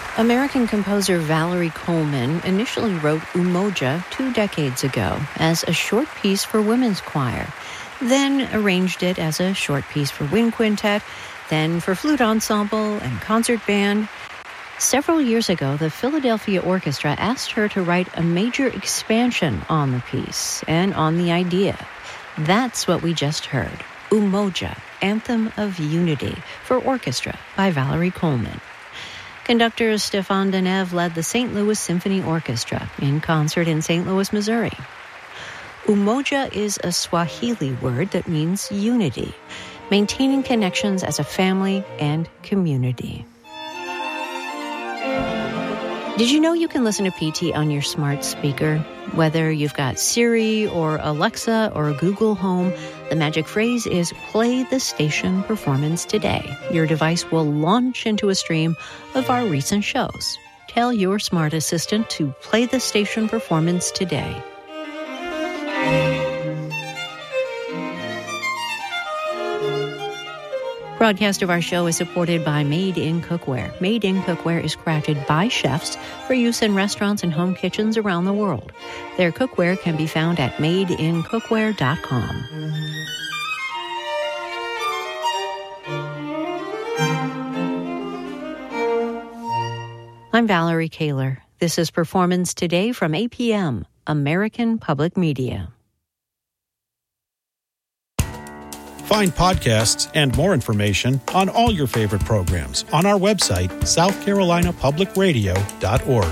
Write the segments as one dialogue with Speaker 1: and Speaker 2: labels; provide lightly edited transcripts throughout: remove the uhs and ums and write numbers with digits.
Speaker 1: American composer Valerie Coleman initially wrote Umoja 2 decades ago as a short piece for women's choir, then arranged it as a short piece for wind quintet, then for flute ensemble and concert band. Several years ago, the Philadelphia Orchestra asked her to write a major expansion on the piece and on the idea. That's what we just heard, Umoja, Anthem of Unity for Orchestra by Valerie Coleman. Conductor Stefan Deneuve led the St. Louis Symphony Orchestra in concert in St. Louis, Missouri. Umoja is a Swahili word that means unity, maintaining connections as a family and community. Did you know you can listen to PT on your smart speaker? Whether you've got Siri or Alexa or Google Home, the magic phrase is play the station Performance Today. Your device will launch into a stream of our recent shows. Tell your smart assistant to play the station Performance Today. Broadcast of our show is supported by Made in Cookware. Made in Cookware is crafted by chefs for use in restaurants and home kitchens around the world. Their cookware can be found at madeincookware.com. I'm Valerie Kaler. This is Performance Today from APM, American Public Media.
Speaker 2: Find podcasts and more information on all your favorite programs on our website, southcarolinapublicradio.org.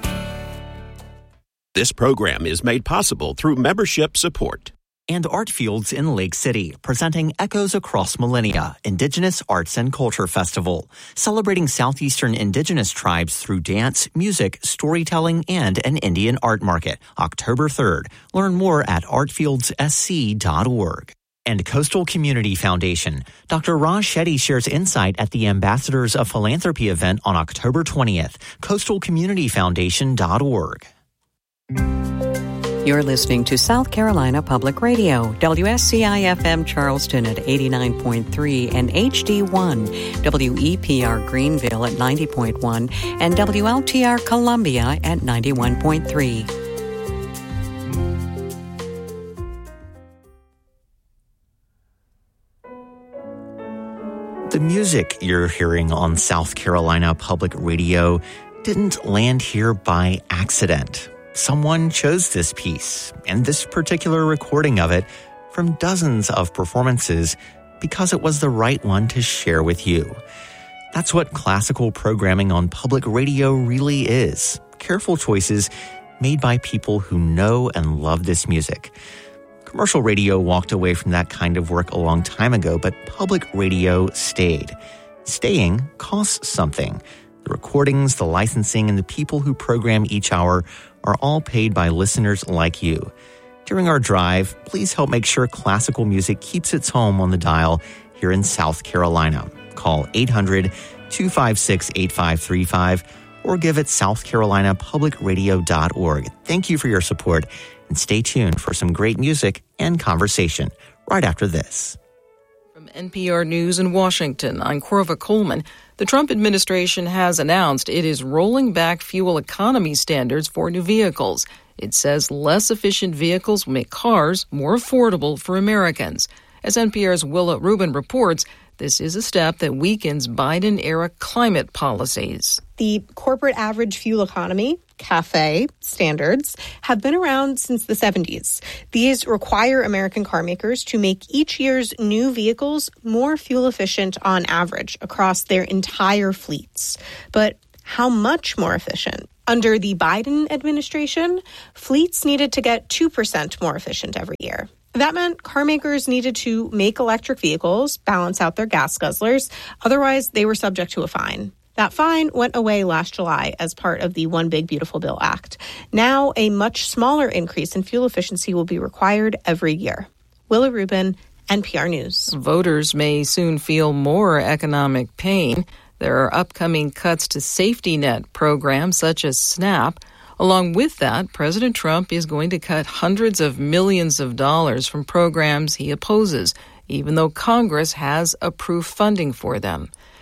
Speaker 3: This program is made possible through membership support.
Speaker 4: And Artfields in Lake City, presenting Echoes Across Millennia, Indigenous Arts and Culture Festival, celebrating Southeastern Indigenous tribes through dance, music, storytelling, and an Indian art market, October 3rd. Learn more at artfieldssc.org. And Coastal Community Foundation. Dr. Raj Shetty shares insight at the Ambassadors of Philanthropy event on October 20th. coastalcommunityfoundation.org.
Speaker 5: You're listening to South Carolina Public Radio, WSCI-FM Charleston at 89.3 and HD1, WEPR Greenville at 90.1, and WLTR Columbia at 91.3.
Speaker 4: The music you're hearing on South Carolina Public Radio didn't land here by accident. Someone chose this piece and this particular recording of it from dozens of performances because it was the right one to share with you. That's what classical programming on public radio really is. Careful choices made by people who know and love this music. Commercial radio walked away from that kind of work a long time ago, but public radio stayed. Staying costs something. The recordings, the licensing, and the people who program each hour are all paid by listeners like you. During our drive, please help make sure classical music keeps its home on the dial here in South Carolina. Call 800-256-8535 or give at southcarolinapublicradio.org. Thank you for your support, and stay tuned for some great music and conversation right after this.
Speaker 6: From NPR News in Washington, I'm Corva Coleman. The Trump administration has announced it is rolling back fuel economy standards for new vehicles. It says less efficient vehicles will make cars more affordable for Americans. As NPR's Willa Rubin reports, this is a step that weakens Biden-era climate policies.
Speaker 7: The corporate average fuel economy, CAFE standards, have been around since the 70s. These require American car makers to make each year's new vehicles more fuel efficient on average across their entire fleets. But how much more efficient? Under the Biden administration, fleets needed to get 2% more efficient every year. That meant car makers needed to make electric vehicles balance out their gas guzzlers. Otherwise, they were subject to a fine. That fine went away last July as part of the One Big Beautiful Bill Act. Now, a much smaller increase in fuel efficiency will be required every year. Willa Rubin, NPR News.
Speaker 6: Voters may soon feel more economic pain. There are upcoming cuts to safety net programs such as SNAP. Along with that, President Trump is going to cut hundreds of millions of dollars from programs he opposes, even though Congress has approved funding for them.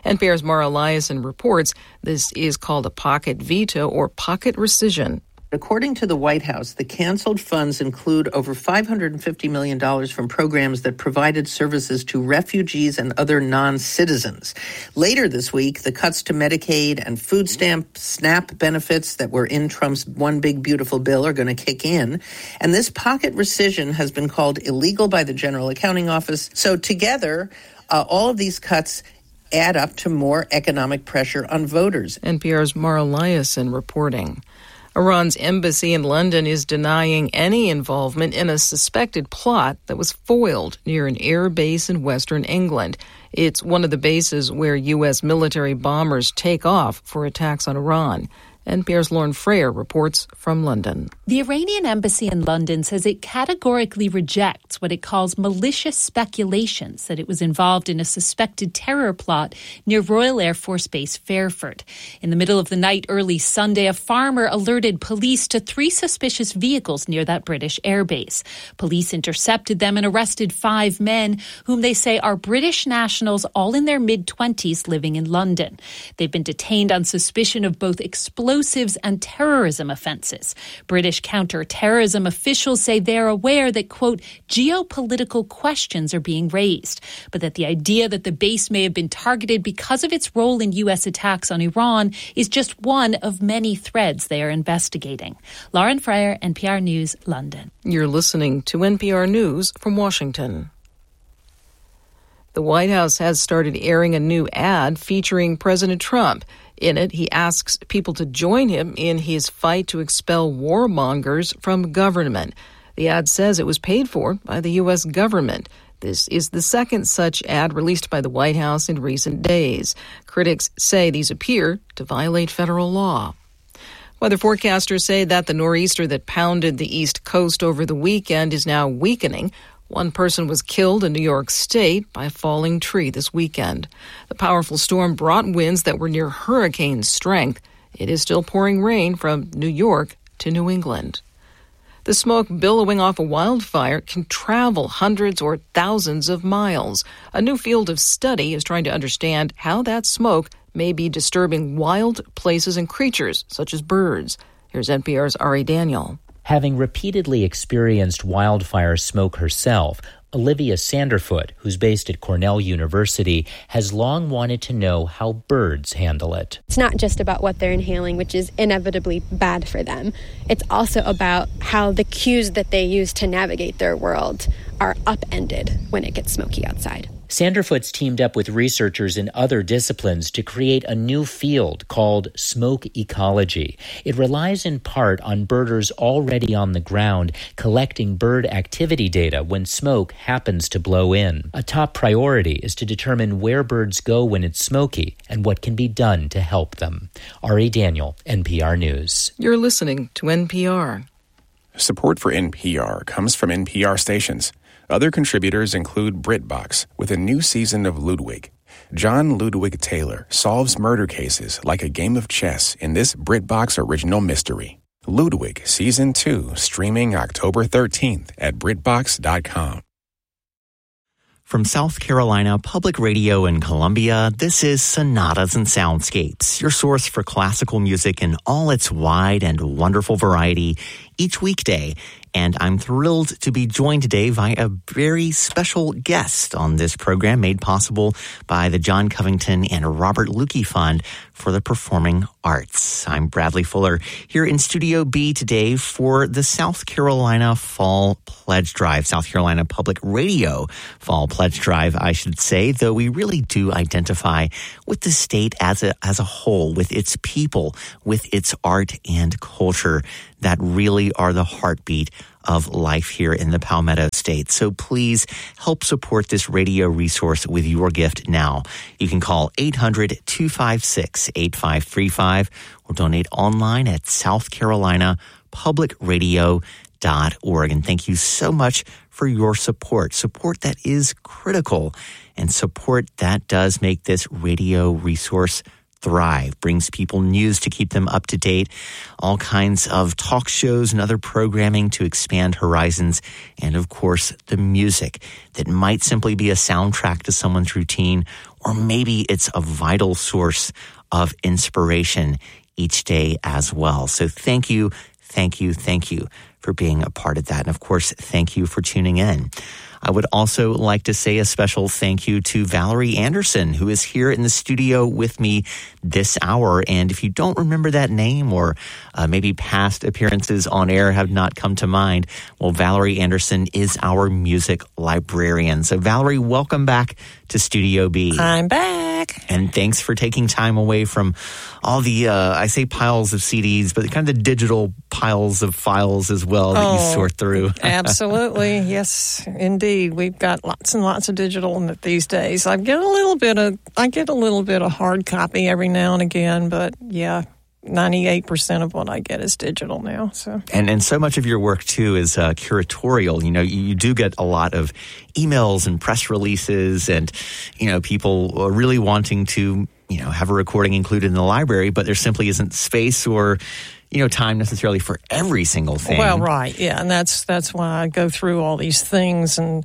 Speaker 6: NPR's Mara Eliason reports this is called a pocket veto or pocket rescission.
Speaker 8: According to the White House, the canceled funds include over $550 million from programs that provided services to refugees and other non-citizens. Later this week, the cuts to Medicaid and food stamp SNAP benefits that were in Trump's One Big Beautiful Bill are going to kick in. And this pocket rescission has been called illegal by the General Accounting Office. So together, all of these cuts add up to more economic pressure on voters.
Speaker 6: NPR's Mara Eliason reporting. Iran's embassy in London is denying any involvement in a suspected plot that was foiled near an air base in western England. It's one of the bases where U.S. military bombers take off for attacks on Iran. NPR's Lauren Freyer reports from London.
Speaker 9: The Iranian embassy in London says it categorically rejects what it calls malicious speculations that it was involved in a suspected terror plot near Royal Air Force Base Fairford. In the middle of the night early Sunday, a farmer alerted police to 3 suspicious vehicles near that British airbase. Police intercepted them and arrested 5 men whom they say are British nationals, all in their mid-20s, living in London. They've been detained on suspicion of both explosives and terrorism offences. British counter-terrorism officials say they're aware that, quote, geopolitical questions are being raised, but that the idea that the base may have been targeted because of its role in U.S. attacks on Iran is just one of many threads they are investigating. Lauren Freyer, NPR News, London.
Speaker 6: You're listening to NPR News from Washington. The White House has started airing a new ad featuring President Trump. In it, he asks people to join him in his fight to expel warmongers from government. The ad says it was paid for by the U.S. government. This is the second such ad released by the White House in recent days. Critics say these appear to violate federal law. Weather forecasters say that the nor'easter that pounded the East Coast over the weekend is now weakening. One person was killed in New York State by a falling tree this weekend. The powerful storm brought winds that were near hurricane strength. It is still pouring rain from New York to New England. The smoke billowing off a wildfire can travel hundreds or thousands of miles. A new field of study is trying to understand how that smoke may be disturbing wild places and creatures, such as birds. Here's NPR's Ari Daniel.
Speaker 10: Having repeatedly experienced wildfire smoke herself, Olivia Sanderfoot, who's based at Cornell University, has long wanted to know how birds handle it.
Speaker 11: It's not just about what they're inhaling, which is inevitably bad for them. It's also about how the cues that they use to navigate their world are upended when it gets smoky outside.
Speaker 10: Sanderfoot's teamed up with researchers in other disciplines to create a new field called smoke ecology. It relies in part on birders already on the ground collecting bird activity data when smoke happens to blow in. A top priority is to determine where birds go when it's smoky and what can be done to help them. Ari Daniel, NPR News.
Speaker 6: You're listening to NPR.
Speaker 12: Support for NPR comes from NPR stations. Other contributors include BritBox with a new season of Ludwig. John Ludwig Taylor solves murder cases like a game of chess in this BritBox original mystery. Ludwig Season 2 streaming October 13th at BritBox.com.
Speaker 4: From South Carolina Public Radio in Columbia, this is Sonatas and Soundscapes, your source for classical music in all its wide and wonderful variety each weekday. And I'm thrilled to be joined today by a very special guest on this program made possible by the John Covington and Robert Lukey Fund for the Performing Arts. I'm Bradley Fuller here in Studio B today for the South Carolina Fall Pledge Drive, South Carolina Public Radio Fall Pledge Drive, I should say, though we really do identify with the state as a whole, with its people, with its art and culture that really are the heartbeat of life here in the Palmetto State. So please help support this radio resource with your gift now. You can call 800-256-8535 or donate online at southcarolinapublicradio.org. And thank you so much for your support that is critical, and support that does make this radio resource thrive, brings people news to keep them up to date, all kinds of talk shows and other programming to expand horizons, and of course, the music that might simply be a soundtrack to someone's routine, or maybe it's a vital source of inspiration each day as well. So thank you for being a part of that. And of course, thank you for tuning in. I would also like to say a special thank you to Valerie Anderson, who is here in the studio with me this hour. And if you don't remember that name, or maybe past appearances on air have not come to mind, well, Valerie Anderson is our music librarian. So Valerie, welcome back to Studio B.
Speaker 13: I'm back.
Speaker 4: And thanks for taking time away from all the, I say piles of CDs, but kind of the digital piles of files as well that you sort through.
Speaker 13: Absolutely. Yes, indeed. We've got lots and lots of digital these days. I get a little bit of hard copy every now and again, but yeah, 98% of what I get is digital now. So
Speaker 4: and so much of your work too is curatorial. You know, you do get a lot of emails and press releases, and people are really wanting to have a recording included in the library, but there simply isn't space or time necessarily for every single thing.
Speaker 13: Well, right, yeah, and that's why I go through all these things, and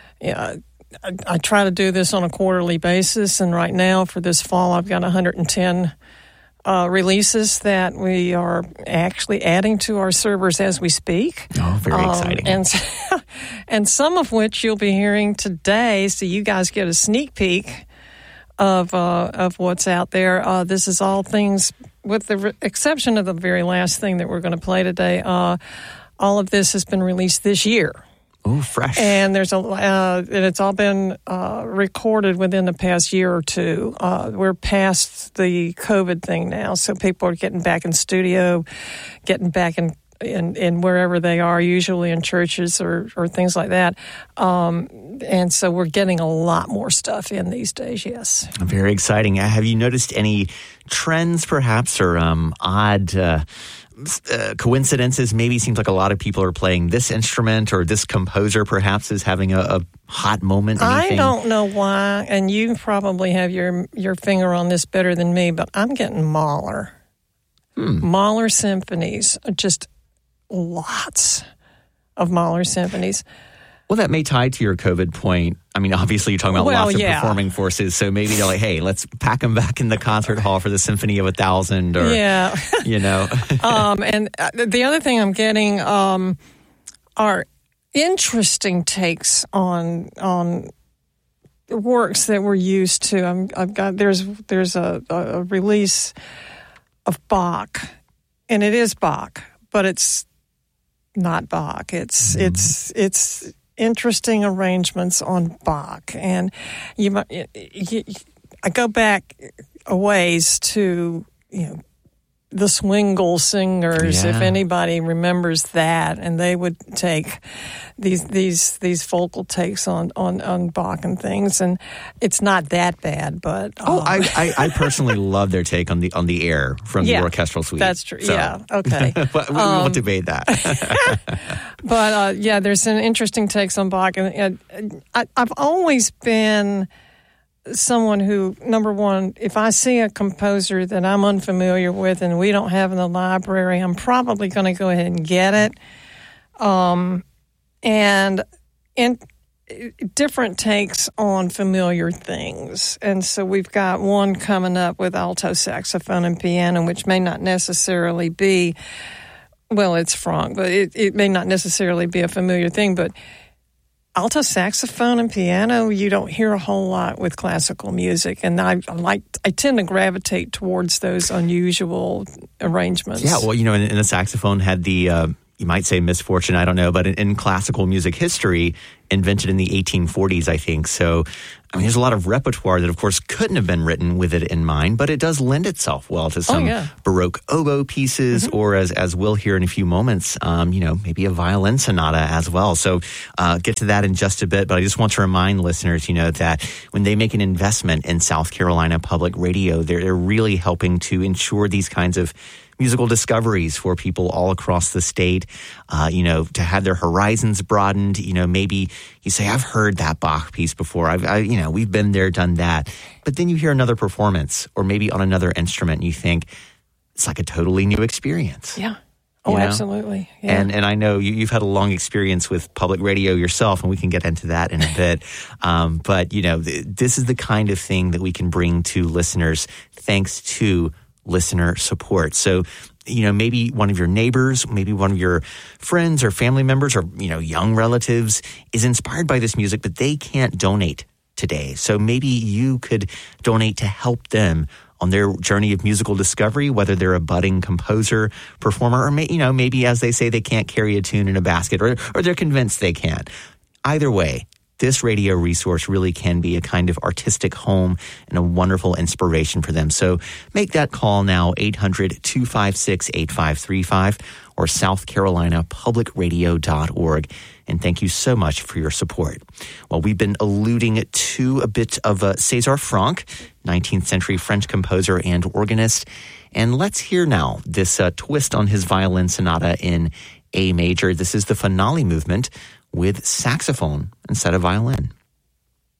Speaker 13: I try to do this on a quarterly basis. And right now, for this fall, I've got 110 releases that we are actually adding to our servers as we speak.
Speaker 4: Oh, very exciting!
Speaker 13: And some of which you'll be hearing today, so you guys get a sneak peek of what's out there. This is all things, with the exception of the very last thing that we're going to play today. All of this has been released this year.
Speaker 4: Oh, fresh!
Speaker 13: And there's and it's all been recorded within the past year or two. We're past the COVID thing now, so people are getting back in studio, getting back in wherever they are, usually in churches or things like that. And so we're getting a lot more stuff in these days, yes.
Speaker 4: Very exciting. Have you noticed any trends, perhaps, or odd coincidences? Maybe it seems like a lot of people are playing this instrument, or this composer perhaps is having a hot moment. Anything?
Speaker 13: I don't know why, and you probably have your finger on this better than me, but I'm getting Mahler. Mahler symphonies, just lots of Mahler symphonies.
Speaker 4: Well, that may tie to your COVID point. I mean, obviously you're talking about lots of performing forces, so maybe they're like, hey, let's pack them back in the concert hall for the Symphony of 1,000, or,
Speaker 13: And the other thing I'm getting are interesting takes on works that we're used to. I've got there's a release of Bach, and it is Bach, but it's not Bach. It's interesting arrangements on Bach, and I go back a ways to the Swingle Singers, if anybody remembers that, and they would take these vocal takes on Bach and things, and it's not that bad, but
Speaker 4: I personally love their take on the air from the orchestral suite.
Speaker 13: That's true. So. Yeah, okay.
Speaker 4: But we won't debate that.
Speaker 13: But there's some interesting takes on Bach, and I've always been someone who, number one, if I see a composer that I'm unfamiliar with and we don't have in the library, I'm probably going to go ahead and get it. And different takes on familiar things. And so we've got one coming up with alto saxophone and piano, which may not necessarily be, well, it's Franck, but it may not necessarily be a familiar thing, but alto saxophone and piano, you don't hear a whole lot with classical music, and I tend to gravitate towards those unusual arrangements.
Speaker 4: Yeah, well, and the saxophone had the you might say misfortune, I don't know, but in classical music history, invented in the 1840s, I think. So, I mean, there's a lot of repertoire that, of course, couldn't have been written with it in mind, but it does lend itself well to some Baroque oboe pieces, or as we'll hear in a few moments, maybe a violin sonata as well. So, get to that in just a bit, but I just want to remind listeners, that when they make an investment in South Carolina Public Radio, they're really helping to ensure these kinds of musical discoveries for people all across the state, to have their horizons broadened. Maybe you say, I've heard that Bach piece before. I've we've been there, done that. But then you hear another performance or maybe on another instrument and you think it's like a totally new experience.
Speaker 13: Yeah. Oh, absolutely. Yeah.
Speaker 4: And I know you've had a long experience with public radio yourself, and we can get into that in a bit. But, this is the kind of thing that we can bring to listeners thanks to listener support. So, maybe one of your neighbors, maybe one of your friends or family members or, young relatives is inspired by this music, but they can't donate today. So maybe you could donate to help them on their journey of musical discovery, whether they're a budding composer, performer, or maybe as they say, they can't carry a tune in a basket, or they're convinced they can. Either way, this radio resource really can be a kind of artistic home and a wonderful inspiration for them. So make that call now, 800-256-8535 or southcarolinapublicradio.org. And thank you so much for your support. Well, we've been alluding to a bit of César Franck, 19th century French composer and organist. And let's hear now this twist on his violin sonata in A major. This is the finale movement with saxophone instead of violin.